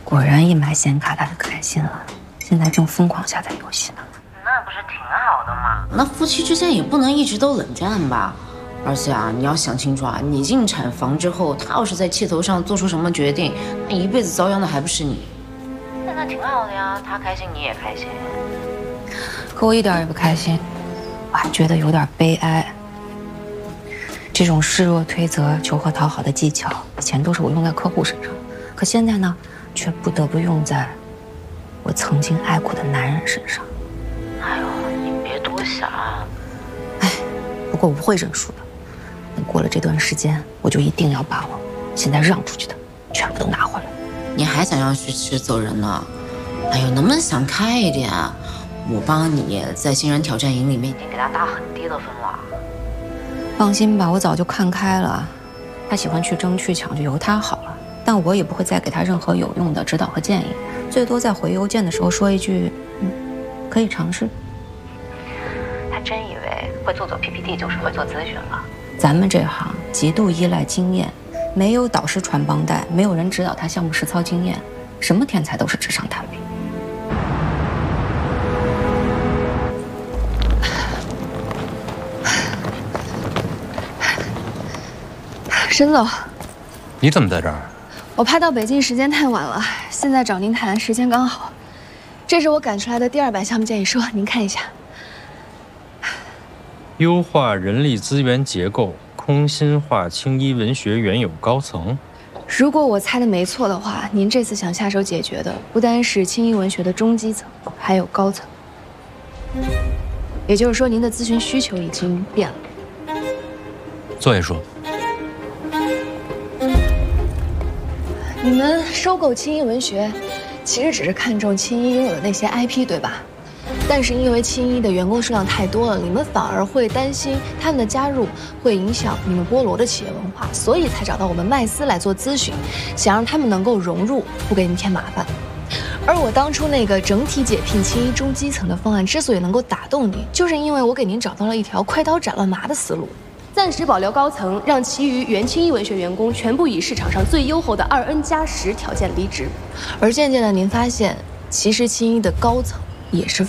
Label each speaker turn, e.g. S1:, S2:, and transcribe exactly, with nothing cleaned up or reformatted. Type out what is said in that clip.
S1: 果然一买显卡他就开心了，现在正疯狂下载游戏呢。
S2: 那不是挺好的吗？
S3: 那夫妻之间也不能一直都冷战吧？而且啊，你要想清楚啊，你进产房之后，他要是在气头上做出什么决定，那一辈子遭殃的还不是你？
S2: 那那挺好的呀，他开心你也开心。
S1: 可我一点也不开心，我还觉得有点悲哀。这种示弱推责、求和讨好的技巧，以前都是我用在客户身上，可现在呢，却不得不用在我曾经爱过的男人身上。
S2: 哎呦，你别多想。
S1: 哎，不过我不会认输的。等过了这段时间，我就一定要把我现在让出去的全部都拿回来。
S3: 你还想要去吃走人呢？哎呦，能不能想开一点？我帮你在新人挑战营里面已经
S2: 给他打很低的分了。
S1: 放心吧，我早就看开了。他喜欢去争去抢，就由他好了。但我也不会再给他任何有用的指导和建议，最多在回邮件的时候说一句：“嗯，可以尝试。”
S2: 他真以为会做做 P P T 就是会做咨询了？
S1: 咱们这行极度依赖经验，没有导师传帮带，没有人指导他项目实操经验，什么天才都是纸上谈兵。
S4: 沈总，
S5: 你怎么在这儿？
S4: 我怕到北京时间太晚了，现在找您谈时间刚好。这是我赶出来的第二版项目建议书，您看一下。
S5: 优化人力资源结构，空心化青衣文学原有高层。
S4: 如果我猜的没错的话，您这次想下手解决的不单是青衣文学的中基层，还有高层。也就是说，您的咨询需求已经变了。
S5: 作业说。
S4: 你们收购青衣文学，其实只是看中青衣拥有的那些 I P， 对吧？但是因为青衣的员工数量太多了，你们反而会担心他们的加入会影响你们菠萝的企业文化，所以才找到我们麦斯来做咨询，想让他们能够融入，不给你们添麻烦。而我当初那个整体解聘青衣中基层的方案之所以能够打动你，就是因为我给您找到了一条快刀斩乱麻的思路。
S6: 暂时保留高层，让其余原青衣文学员工全部以市场上最优厚的二 N 加十条件离职。
S4: 而渐渐的，您发现其实青衣的高层也是